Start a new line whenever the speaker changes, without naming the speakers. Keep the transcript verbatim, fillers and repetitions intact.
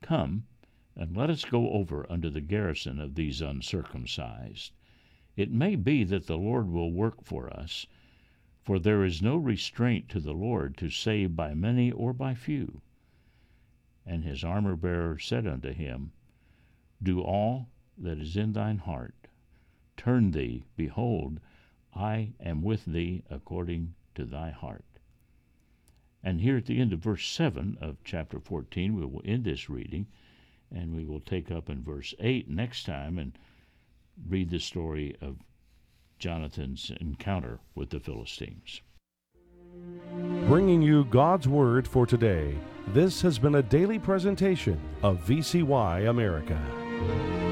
Come, and let us go over unto the garrison of these uncircumcised. It may be that the Lord will work for us, for there is no restraint to the Lord to save by many or by few. And his armor-bearer said unto him, Do all that is in thine heart. Turn thee, behold, I am with thee according to thy heart. And here at the end of verse seven of chapter fourteen, we will end this reading, and we will take up in verse eight next time and read the story of Jonathan's encounter with the Philistines.
Bringing you God's Word for today, this has been a daily presentation of V C Y America.